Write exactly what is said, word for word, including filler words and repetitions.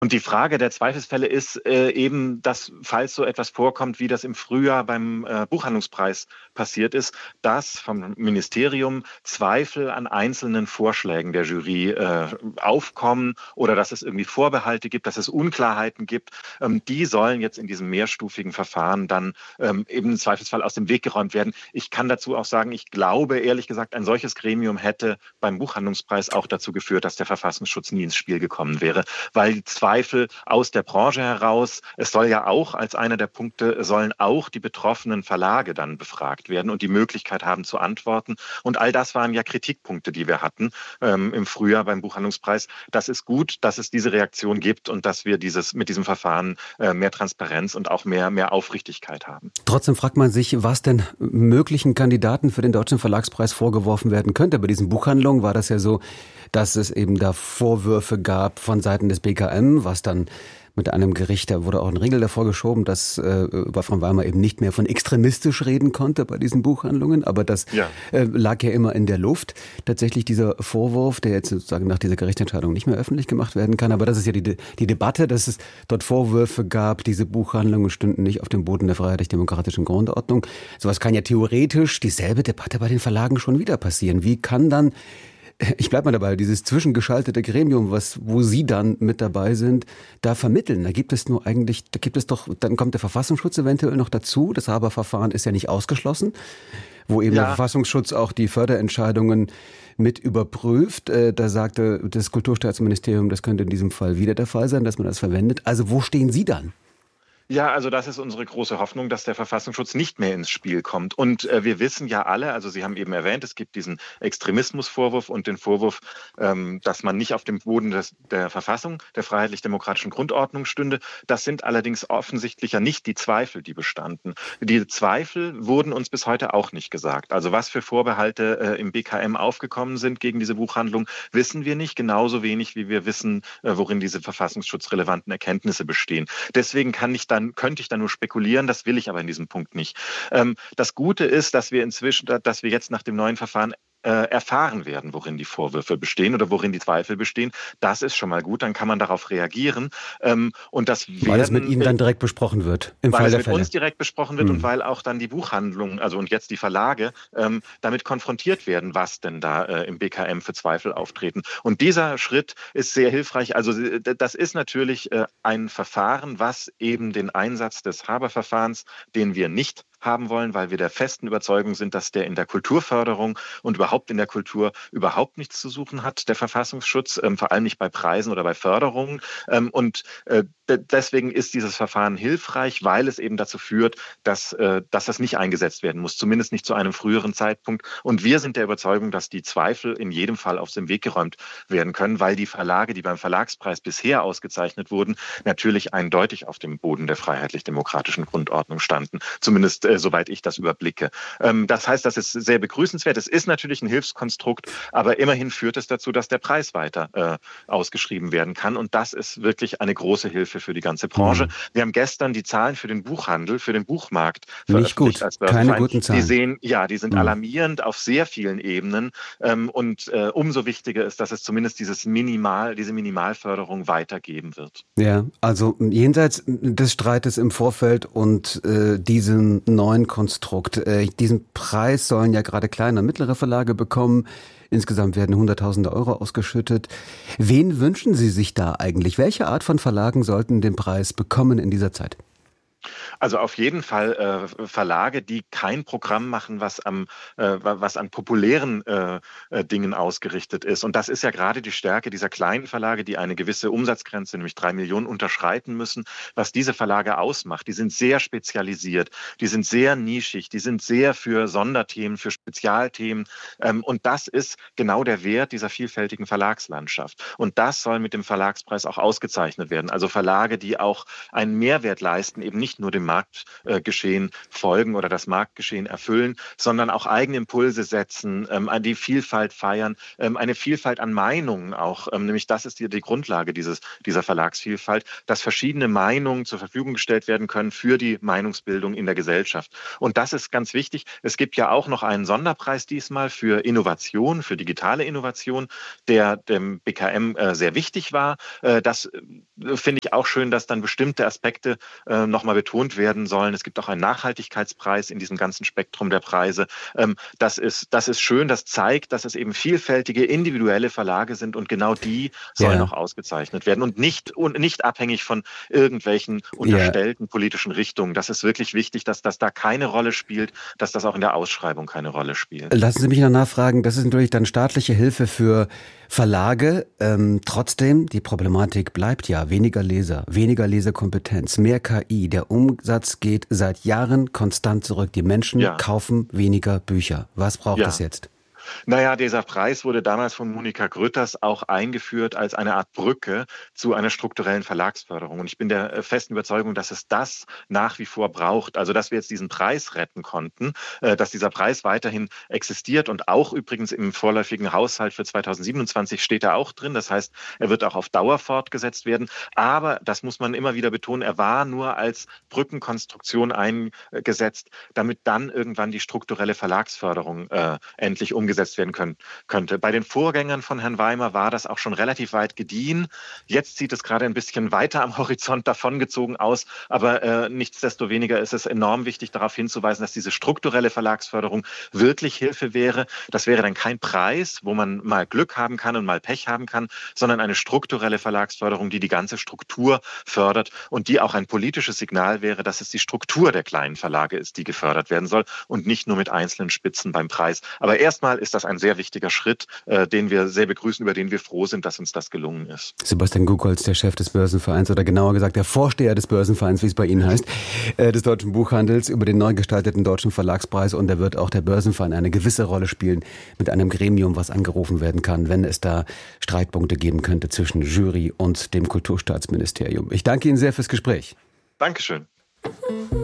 Und die Frage der Zweifelsfälle ist äh, eben, dass, falls so etwas vorkommt, wie das im Frühjahr beim äh, Buchhandlungspreis passiert ist, dass vom Ministerium Zweifel an einzelnen Vorschlägen der Jury äh, aufkommen oder dass es irgendwie Vorbehalte gibt, dass es Unklarheiten gibt. Ähm, die sollen jetzt in diesem mehrstufigen Verfahren dann ähm, eben im Zweifelsfall aus dem Weg geräumt werden. Ich kann dazu auch sagen, ich glaube ehrlich gesagt, ein solches Gremium hätte beim Buchhandlungspreis auch dazu geführt, dass der Verfassungsschutz nie ins Spiel gekommen wäre, weil die Zweifel aus der Branche heraus, es soll ja auch als einer der Punkte, sollen auch die betroffenen Verlage dann befragt werden und die Möglichkeit haben zu antworten. Und all das waren ja Kritikpunkte, die wir hatten ähm, im Frühjahr beim Buchhandlungspreis. Das ist gut, dass es diese Reaktion gibt und dass wir dieses mit diesem Verfahren äh, mehr Transparenz und auch mehr, mehr Aufrichtigkeit haben. Trotzdem fragt man sich, was denn möglichen Kandidaten für den Deutschen Verlagspreis vorgeworfen werden könnte. Bei diesen Buchhandlungen war das ja so, dass es eben da Vorwürfe gab von Seiten des B K M, was dann mit einem Gericht, da wurde auch ein Riegel davor geschoben, dass äh, Wolfram Weimar eben nicht mehr von extremistisch reden konnte bei diesen Buchhandlungen, aber das ja. äh, lag ja immer in der Luft. Tatsächlich dieser Vorwurf, der jetzt sozusagen nach dieser Gerichtsentscheidung nicht mehr öffentlich gemacht werden kann, aber das ist ja die, die Debatte, dass es dort Vorwürfe gab, diese Buchhandlungen stünden nicht auf dem Boden der freiheitlich-demokratischen Grundordnung. Sowas kann ja theoretisch dieselbe Debatte bei den Verlagen schon wieder passieren. Wie kann dann Ich bleibe mal dabei, dieses zwischengeschaltete Gremium, was, wo Sie dann mit dabei sind, da vermitteln. Da gibt es nur eigentlich, da gibt es doch, dann kommt der Verfassungsschutz eventuell noch dazu. Das Haberverfahren ist ja nicht ausgeschlossen, wo eben ja. der Verfassungsschutz auch die Förderentscheidungen mit überprüft. Da sagte das Kulturstaatsministerium, das könnte in diesem Fall wieder der Fall sein, dass man das verwendet. Also wo stehen Sie dann? Ja, also das ist unsere große Hoffnung, dass der Verfassungsschutz nicht mehr ins Spiel kommt. Und äh, wir wissen ja alle, also Sie haben eben erwähnt, es gibt diesen Extremismusvorwurf und den Vorwurf, ähm, dass man nicht auf dem Boden des, der Verfassung, der freiheitlich-demokratischen Grundordnung stünde. Das sind allerdings offensichtlich ja nicht die Zweifel, die bestanden. Die Zweifel wurden uns bis heute auch nicht gesagt. Also was für Vorbehalte äh, im B K M aufgekommen sind gegen diese Buchhandlung, wissen wir nicht. Genauso wenig, wie wir wissen, äh, worin diese verfassungsschutzrelevanten Erkenntnisse bestehen. Deswegen kann ich dann könnte ich da nur spekulieren, das will ich aber in diesem Punkt nicht. Ähm, das Gute ist, dass wir inzwischen, dass wir jetzt nach dem neuen Verfahren äh, erfahren werden, worin die Vorwürfe bestehen oder worin die Zweifel bestehen. Das ist schon mal gut, dann kann man darauf reagieren. Ähm, und das weil werden, es mit Ihnen dann direkt besprochen wird, im Fall der Fälle. Weil es mit uns direkt besprochen wird hm. und weil auch dann die Buchhandlungen, also und jetzt die Verlage, ähm, damit konfrontiert werden, was denn da äh, im B K M für Zweifel auftreten. Und dieser Schritt ist sehr hilfreich. Also das ist natürlich äh, ein Verfahren, was eben den Einsatz des Haberverfahrens, den wir nicht haben wollen, weil wir der festen Überzeugung sind, dass der in der Kulturförderung und überhaupt in der Kultur überhaupt nichts zu suchen hat, der Verfassungsschutz, ähm, vor allem nicht bei Preisen oder bei Förderungen. Ähm, und äh, d- deswegen ist dieses Verfahren hilfreich, weil es eben dazu führt, dass, äh, dass das nicht eingesetzt werden muss, zumindest nicht zu einem früheren Zeitpunkt. Und wir sind der Überzeugung, dass die Zweifel in jedem Fall aus dem Weg geräumt werden können, weil die Verlage, die beim Verlagspreis bisher ausgezeichnet wurden, natürlich eindeutig auf dem Boden der freiheitlich-demokratischen Grundordnung standen. Zumindest äh, soweit ich das überblicke. Ähm, das heißt, das ist sehr begrüßenswert. Es ist natürlich ein Hilfskonstrukt, aber immerhin führt es dazu, dass der Preis weiter äh, ausgeschrieben werden kann. Und das ist wirklich eine große Hilfe für die ganze Branche. Mhm. Wir haben gestern die Zahlen für den Buchhandel, für den Buchmarkt nicht gut, als keine guten Zahlen. Die sehen, ja, die sind mhm. alarmierend auf sehr vielen Ebenen. Ähm, und äh, umso wichtiger ist, dass es zumindest dieses Minimal, diese Minimalförderung weitergeben wird. Ja, also jenseits des Streites im Vorfeld und äh, diesen neuen Konstrukt. Äh, diesen Preis sollen ja gerade kleine und mittlere Verlage bekommen. Insgesamt werden Hunderttausende Euro ausgeschüttet. Wen wünschen Sie sich da eigentlich? Welche Art von Verlagen sollten den Preis bekommen in dieser Zeit? Also auf jeden Fall äh, Verlage, die kein Programm machen, was am äh, was an populären äh, äh, Dingen ausgerichtet ist. Und das ist ja gerade die Stärke dieser kleinen Verlage, die eine gewisse Umsatzgrenze, nämlich drei Millionen, unterschreiten müssen, was diese Verlage ausmacht. Die sind sehr spezialisiert, die sind sehr nischig, die sind sehr für Sonderthemen, für Spezialthemen. Ähm, und das ist genau der Wert dieser vielfältigen Verlagslandschaft. Und das soll mit dem Verlagspreis auch ausgezeichnet werden. Also Verlage, die auch einen Mehrwert leisten, eben nicht nur dem Marktgeschehen folgen oder das Marktgeschehen erfüllen, sondern auch eigene Impulse setzen, ähm, an die Vielfalt feiern, ähm, eine Vielfalt an Meinungen auch, ähm, nämlich das ist die, die Grundlage dieses, dieser Verlagsvielfalt, dass verschiedene Meinungen zur Verfügung gestellt werden können für die Meinungsbildung in der Gesellschaft. Und das ist ganz wichtig. Es gibt ja auch noch einen Sonderpreis diesmal für Innovation, für digitale Innovation, der dem B K M äh, sehr wichtig war. Äh, das äh, finde ich auch schön, dass dann bestimmte Aspekte äh, nochmal betont werden sollen. Es gibt auch einen Nachhaltigkeitspreis in diesem ganzen Spektrum der Preise. Ähm, das ist, das ist schön, das zeigt, dass es eben vielfältige individuelle Verlage sind und genau die sollen Ja. auch ausgezeichnet werden und nicht, und nicht abhängig von irgendwelchen unterstellten ja. politischen Richtungen. Das ist wirklich wichtig, dass das da keine Rolle spielt, dass das auch in der Ausschreibung keine Rolle spielt. Lassen Sie mich noch nachfragen, das ist natürlich dann staatliche Hilfe für Verlage. Ähm, trotzdem, die Problematik bleibt ja, weniger Leser, weniger Lesekompetenz, mehr K I. Der Umsatz geht seit Jahren konstant zurück. Die Menschen ja. kaufen weniger Bücher. Was braucht ja. es jetzt? Naja, dieser Preis wurde damals von Monika Grütters auch eingeführt als eine Art Brücke zu einer strukturellen Verlagsförderung. Und ich bin der festen Überzeugung, dass es das nach wie vor braucht. Also, dass wir jetzt diesen Preis retten konnten, dass dieser Preis weiterhin existiert und auch übrigens im vorläufigen Haushalt für zweitausendsiebenundzwanzig steht er auch drin. Das heißt, er wird auch auf Dauer fortgesetzt werden. Aber, das muss man immer wieder betonen, er war nur als Brückenkonstruktion eingesetzt, damit dann irgendwann die strukturelle Verlagsförderung äh, endlich umgesetzt umgesetzt werden können, könnte. Bei den Vorgängern von Herrn Weimer war das auch schon relativ weit gediehen. Jetzt sieht es gerade ein bisschen weiter am Horizont davongezogen aus, aber äh, nichtsdestoweniger ist es enorm wichtig, darauf hinzuweisen, dass diese strukturelle Verlagsförderung wirklich Hilfe wäre. Das wäre dann kein Preis, wo man mal Glück haben kann und mal Pech haben kann, sondern eine strukturelle Verlagsförderung, die die ganze Struktur fördert und die auch ein politisches Signal wäre, dass es die Struktur der kleinen Verlage ist, die gefördert werden soll und nicht nur mit einzelnen Spitzen beim Preis. Aber erstmal ist das ein sehr wichtiger Schritt, äh, den wir sehr begrüßen, über den wir froh sind, dass uns das gelungen ist. Sebastian Gugolz, der Chef des Börsenvereins oder genauer gesagt der Vorsteher des Börsenvereins, wie es bei Ihnen heißt, äh, des Deutschen Buchhandels, über den neu gestalteten Deutschen Verlagspreis, und da wird auch der Börsenverein eine gewisse Rolle spielen mit einem Gremium, was angerufen werden kann, wenn es da Streitpunkte geben könnte zwischen Jury und dem Kulturstaatsministerium. Ich danke Ihnen sehr fürs Gespräch. Dankeschön.